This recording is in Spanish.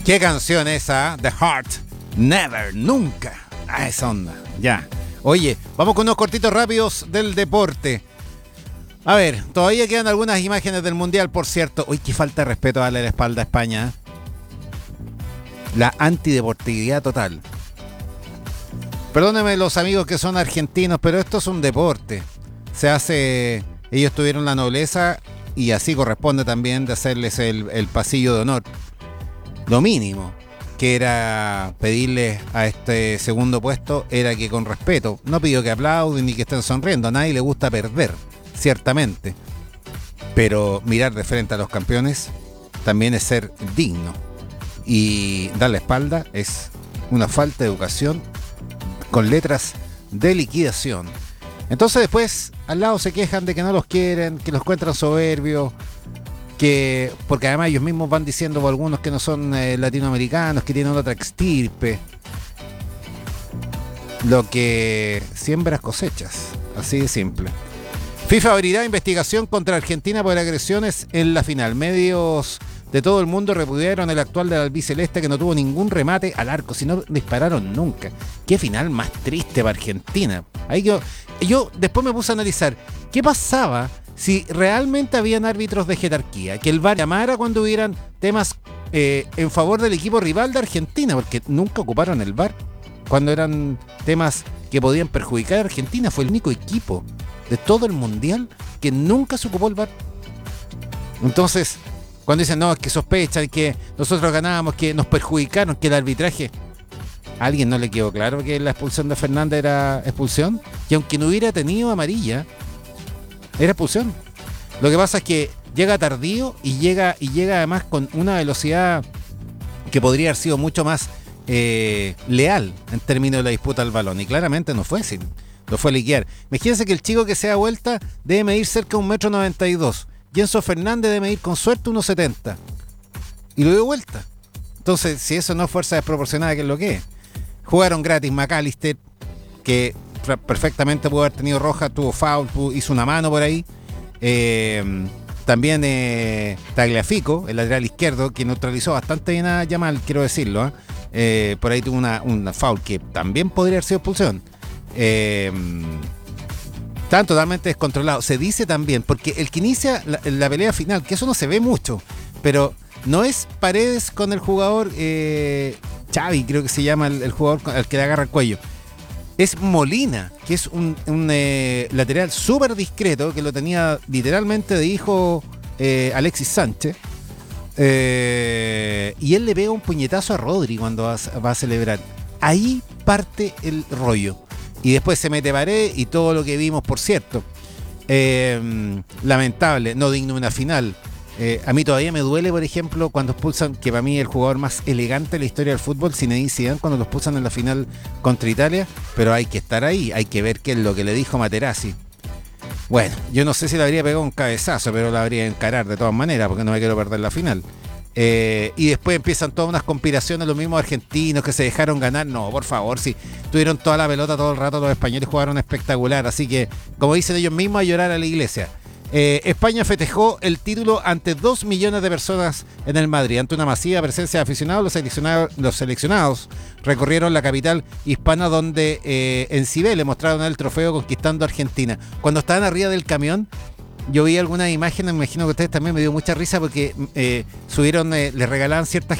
¿Qué canción esa? The Heart, Never, nunca. Ah, esa onda, ya. Oye, vamos con unos cortitos rápidos del deporte. A ver, todavía quedan algunas imágenes del Mundial, por cierto. Uy, qué falta de respeto darle la espalda a España. La antideportividad total. Perdónenme los amigos que son argentinos, pero esto es un deporte. Se hace... Ellos tuvieron la nobleza y así corresponde también de hacerles el pasillo de honor. Lo mínimo que era pedirles a este segundo puesto era que con respeto, no pido que aplauden ni que estén sonriendo, a nadie le gusta perder, ciertamente, pero mirar de frente a los campeones también es ser digno, y dar la espalda es una falta de educación con letras de liquidación. Entonces después al lado se quejan de que no los quieren, que los encuentran soberbios, que porque además ellos mismos van diciendo por algunos que no son latinoamericanos, que tienen otra extirpe. Lo que siembras cosechas, así de simple. FIFA abrirá investigación contra Argentina por agresiones en la final. Medios de todo el mundo repudiaron el actual del albiceleste, que no tuvo ningún remate al arco, si no dispararon nunca. Qué final más triste para Argentina. Ahí yo después me puse a analizar qué pasaba si realmente habían árbitros de jerarquía, que el VAR llamara cuando hubieran temas en favor del equipo rival de Argentina, porque nunca ocuparon el VAR cuando eran temas que podían perjudicar a Argentina. Fue el único equipo de todo el mundial que nunca se ocupó el VAR. Entonces, cuando dicen, no, es que sospechan que nosotros ganábamos, que nos perjudicaron, que el arbitraje... ¿A alguien no le quedó claro que la expulsión de Fernández era expulsión? Y aunque no hubiera tenido amarilla, era expulsión. Lo que pasa es que llega tardío y llega además con una velocidad que podría haber sido mucho más leal en términos de la disputa del balón. Y claramente no fue así. Lo fue a liquear. Imagínense que el chico que se da vuelta debe medir cerca de 1,92 m. Jenson Fernández debe medir con suerte 1,70 m. Y lo dio vuelta. Entonces, si eso no es fuerza desproporcionada, ¿qué es lo que es? Jugaron gratis McAllister, que perfectamente pudo haber tenido roja, tuvo foul, hizo una mano por ahí. También Tagliafico, el lateral izquierdo, que neutralizó bastante bien a Yamal, quiero decirlo. Por ahí tuvo una foul que también podría haber sido expulsión. Están totalmente descontrolados. Se dice también, porque el que inicia la pelea final, que eso no se ve mucho, pero no es Paredes con el jugador Xavi, creo que se llama el jugador al que le agarra el cuello. Es Molina, que es un lateral súper discreto, que lo tenía literalmente de hijo Alexis Sánchez. Y él le pega un puñetazo a Rodri cuando va a celebrar. Ahí parte el rollo. Y después se mete Paredes y todo lo que vimos, por cierto. Lamentable, no digno de una final. A mí todavía me duele, por ejemplo, cuando expulsan, que para mí es el jugador más elegante de la historia del fútbol, Zinedine Zidane, cuando lo expulsan en la final contra Italia, pero hay que estar ahí, hay que ver qué es lo que le dijo Materazzi. Bueno, yo no sé si le habría pegado un cabezazo, pero la habría encarar de todas maneras, porque no me quiero perder la final. Y después empiezan todas unas conspiraciones, los mismos argentinos que se dejaron ganar. No, por favor, si tuvieron toda la pelota todo el rato, los españoles jugaron espectacular, así que, como dicen ellos mismos, a llorar a la iglesia. España festejó el título ante 2 millones de personas en el Madrid. Ante una masiva presencia de aficionados, los seleccionados recorrieron la capital hispana, donde en Cibeles mostraron el trofeo conquistando Argentina. Cuando estaban arriba del camión, yo vi algunas imágenes, me imagino que ustedes también, me dio mucha risa porque subieron, les regalaban ciertas